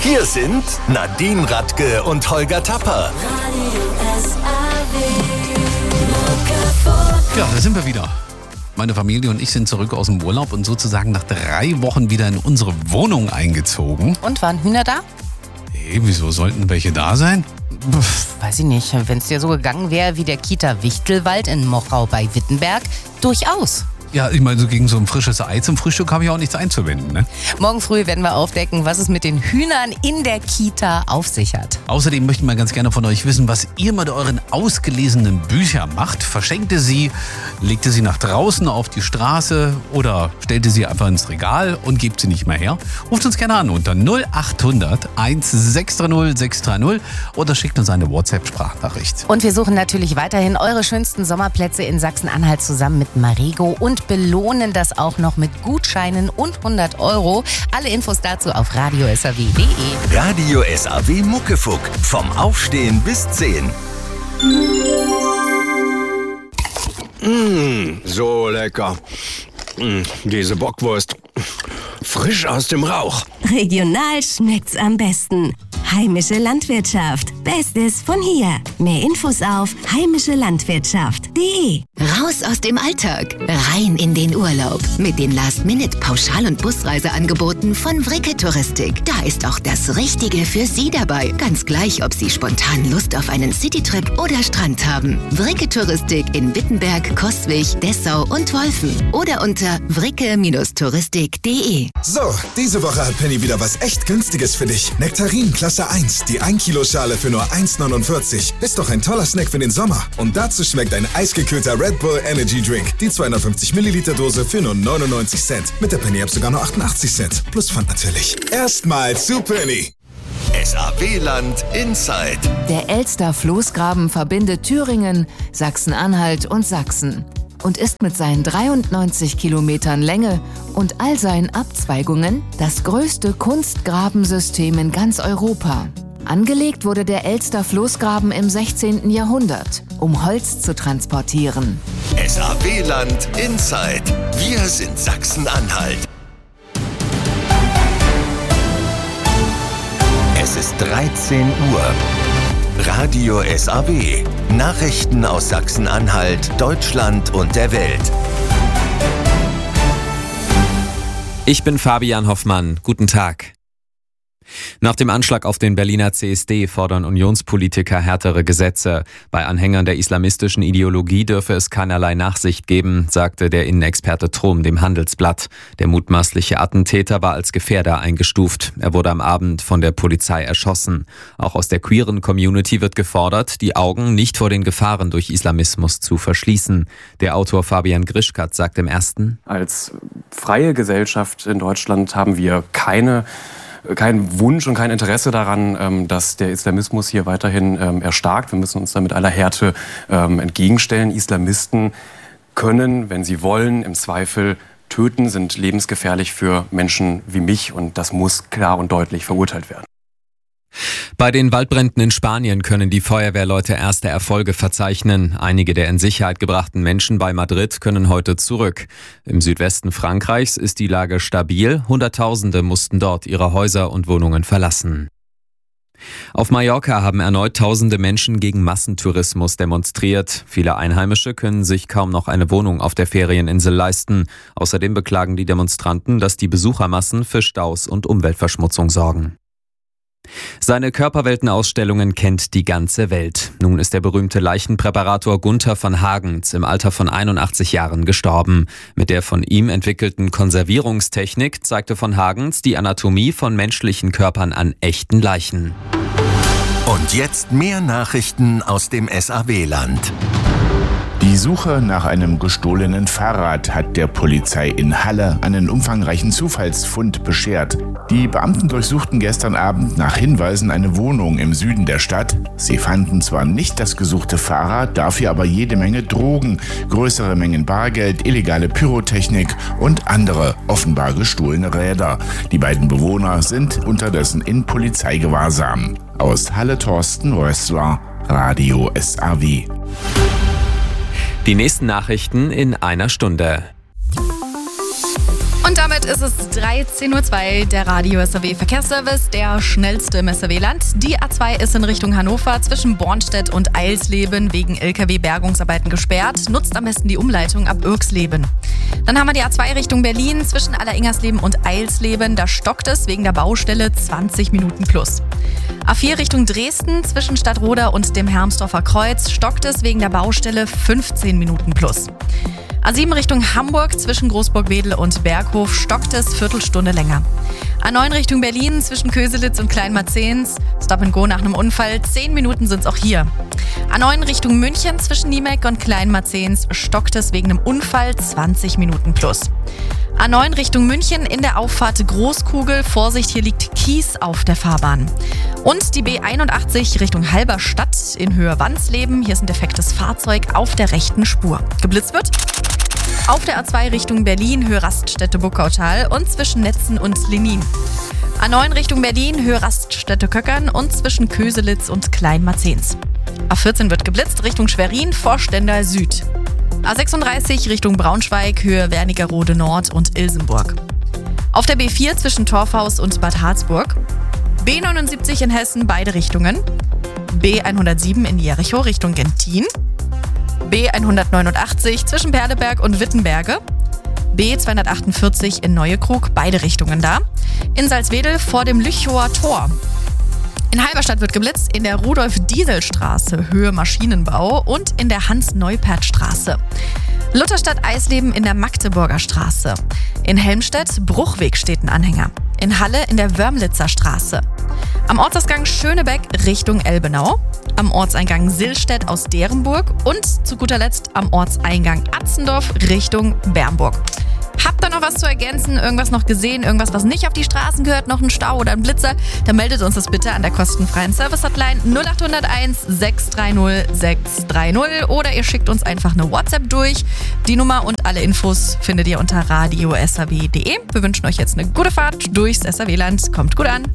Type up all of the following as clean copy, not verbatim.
Hier sind Nadine Radke und Holger Tapper. Ja, da sind wir wieder. Meine Familie und ich sind zurück aus dem Urlaub und sozusagen nach 3 Wochen wieder in unsere Wohnung eingezogen. Und waren Hühner da? Hey, wieso sollten welche da sein? Weiß ich nicht. Wenn es dir so gegangen wäre wie der Kita Wichtelwald in Mochau bei Wittenberg, durchaus. Ja, ich meine, so gegen so ein frisches Ei zum Frühstück habe ich auch nichts einzuwenden, ne? Morgen früh werden wir aufdecken, was es mit den Hühnern in der Kita auf sich hat. Außerdem möchten wir ganz gerne von euch wissen, was ihr mit euren ausgelesenen Büchern macht. Verschenkt ihr sie, legt ihr sie nach draußen auf die Straße oder stellt ihr sie einfach ins Regal und gebt sie nicht mehr her? Ruft uns gerne an unter 0800 1630 630 oder schickt uns eine WhatsApp-Sprachnachricht. Und wir suchen natürlich weiterhin eure schönsten Sommerplätze in Sachsen-Anhalt zusammen mit Marego und belohnen das auch noch mit Gutscheinen und 100 €. Alle Infos dazu auf radiosaw.de. Radio SAW Muckefuck. Vom Aufstehen bis 10. So lecker. Diese Bockwurst. Frisch aus dem Rauch. Regional schmeckt's am besten. Heimische Landwirtschaft. Bestes von hier. Mehr Infos auf heimischelandwirtschaft.de. Raus aus dem Alltag, rein in den Urlaub. Mit den Last-Minute-Pauschal- und Busreiseangeboten von Vricke Touristik. Da ist auch das Richtige für Sie dabei. Ganz gleich, ob Sie spontan Lust auf einen Citytrip oder Strand haben. Vricke Touristik in Wittenberg, Coswig, Dessau und Wolfen. Oder unter vricke-touristik.de. So, diese Woche hat Penny wieder was echt Günstiges für dich. Nektarin Klasse 1, die 1-Kilo-Schale für nur 1,49. Ist doch ein toller Snack für den Sommer. Und dazu schmeckt ein eisgekühlter Red Bull Energy Drink. Die 250 Milliliter Dose für nur 99 Cent. Mit der Penny-App sogar nur 88 Cent. Plus Pfand natürlich. Erstmal zu Penny. SAW-Land Inside. Der Elster-Floßgraben verbindet Thüringen, Sachsen-Anhalt und Sachsen und ist mit seinen 93 Kilometern Länge und all seinen Abzweigungen das größte Kunstgrabensystem in ganz Europa. Angelegt wurde der Elster-Floßgraben im 16. Jahrhundert, um Holz zu transportieren. SAW-Land Inside. Wir sind Sachsen-Anhalt. Es ist 13 Uhr. Radio SAW. Nachrichten aus Sachsen-Anhalt, Deutschland und der Welt. Ich bin Fabian Hoffmann. Guten Tag. Nach dem Anschlag auf den Berliner CSD fordern Unionspolitiker härtere Gesetze. Bei Anhängern der islamistischen Ideologie dürfe es keinerlei Nachsicht geben, sagte der Innenexperte Trum dem Handelsblatt. Der mutmaßliche Attentäter war als Gefährder eingestuft. Er wurde am Abend von der Polizei erschossen. Auch aus der queeren Community wird gefordert, die Augen nicht vor den Gefahren durch Islamismus zu verschließen. Der Autor Fabian Grischkat sagt im Ersten: Als freie Gesellschaft in Deutschland haben wir keinen Wunsch und kein Interesse daran, dass der Islamismus hier weiterhin erstarkt. Wir müssen uns da mit aller Härte entgegenstellen. Islamisten können, wenn sie wollen, im Zweifel töten, sind lebensgefährlich für Menschen wie mich und das muss klar und deutlich verurteilt werden. Bei den Waldbränden in Spanien können die Feuerwehrleute erste Erfolge verzeichnen. Einige der in Sicherheit gebrachten Menschen bei Madrid können heute zurück. Im Südwesten Frankreichs ist die Lage stabil. Hunderttausende mussten dort ihre Häuser und Wohnungen verlassen. Auf Mallorca haben erneut tausende Menschen gegen Massentourismus demonstriert. Viele Einheimische können sich kaum noch eine Wohnung auf der Ferieninsel leisten. Außerdem beklagen die Demonstranten, dass die Besuchermassen für Staus und Umweltverschmutzung sorgen. Seine Körperweltenausstellungen kennt die ganze Welt. Nun ist der berühmte Leichenpräparator Gunther von Hagens im Alter von 81 Jahren gestorben. Mit der von ihm entwickelten Konservierungstechnik zeigte von Hagens die Anatomie von menschlichen Körpern an echten Leichen. Und jetzt mehr Nachrichten aus dem SAW-Land. Die Suche nach einem gestohlenen Fahrrad hat der Polizei in Halle einen umfangreichen Zufallsfund beschert. Die Beamten durchsuchten gestern Abend nach Hinweisen eine Wohnung im Süden der Stadt. Sie fanden zwar nicht das gesuchte Fahrrad, dafür aber jede Menge Drogen, größere Mengen Bargeld, illegale Pyrotechnik und andere offenbar gestohlene Räder. Die beiden Bewohner sind unterdessen in Polizeigewahrsam. Aus Halle Thorsten Rössler, Radio SAW. Die nächsten Nachrichten in einer Stunde. Und damit ist es 13:02 Uhr, der Radio SAW Verkehrsservice, der schnellste im SAW-Land. Die A2 ist in Richtung Hannover zwischen Bornstedt und Eilsleben wegen LKW-Bergungsarbeiten gesperrt. Nutzt am besten die Umleitung ab Irksleben. Dann haben wir die A2 Richtung Berlin zwischen Alleringers-Leben und Eilsleben. Da stockt es wegen der Baustelle 20 Minuten plus. A4 Richtung Dresden zwischen Stadtroda und dem Hermsdorfer Kreuz stockt es wegen der Baustelle 15 Minuten plus. A7 Richtung Hamburg zwischen Großburg-Wedel und Berghof stockt es Viertelstunde länger. A9 Richtung Berlin zwischen Köselitz und Kleinmarzens, Stop and Go nach einem Unfall, 10 Minuten sind es auch hier. A9 Richtung München zwischen Niemek und Kleinmarzens stockt es wegen einem Unfall 20 Minuten plus. A9 Richtung München in der Auffahrt Großkugel. Vorsicht, hier liegt Kies auf der Fahrbahn. Und die B81 Richtung Halberstadt in Höhe Wansleben. Hier ist ein defektes Fahrzeug auf der rechten Spur. Geblitzt wird auf der A2 Richtung Berlin, Höhe Raststätte-Buckautal und zwischen Netzen und Lenin. A9 Richtung Berlin, Höhe Raststätte-Köckern und zwischen Köselitz und Kleinmarzens. A14 wird geblitzt Richtung Schwerin, Vorständer Süd. A36 Richtung Braunschweig, Höhe Wernigerode Nord und Ilsenburg. Auf der B4 zwischen Torfhaus und Bad Harzburg. B79 in Hessen, beide Richtungen. B107 in Jericho Richtung Gentin. B189 zwischen Perleberg und Wittenberge. B248 in Neuekrug, beide Richtungen da. In Salzwedel vor dem Lüchower Tor. In Halberstadt wird geblitzt in der Rudolf-Diesel-Straße, Höhe Maschinenbau und in der Hans-Neupert-Straße. Lutherstadt Eisleben in der Magdeburger Straße. In Helmstedt Bruchweg steht ein Anhänger. In Halle in der Wörmlitzer Straße. Am Ortsausgang Schönebeck Richtung Elbenau. Am Ortseingang Sillstedt aus Derenburg und zu guter Letzt am Ortseingang Atzendorf Richtung Bernburg. Habt ihr noch was zu ergänzen? Irgendwas noch gesehen? Irgendwas, was nicht auf die Straßen gehört? Noch ein Stau oder ein Blitzer? Dann meldet uns das bitte an der kostenfreien Service-Hotline 0801 630 630 oder ihr schickt uns einfach eine WhatsApp durch. Die Nummer und alle Infos findet ihr unter radiosaw.de. Wir wünschen euch jetzt eine gute Fahrt durchs SAW-Land. Kommt gut an.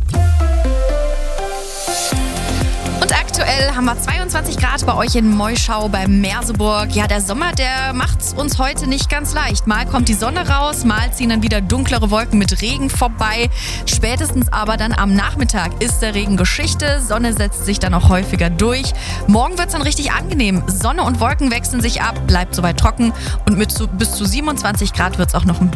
Und aktuell haben wir 22 Grad bei euch in Meuschau bei Merseburg. Ja, der Sommer, der macht's uns heute nicht ganz leicht. Mal kommt die Sonne raus, mal ziehen dann wieder dunklere Wolken mit Regen vorbei. Spätestens aber dann am Nachmittag ist der Regen Geschichte. Sonne setzt sich dann auch häufiger durch. Morgen wird's dann richtig angenehm. Sonne und Wolken wechseln sich ab, bleibt soweit trocken und mit bis zu 27 Grad wird's auch noch ein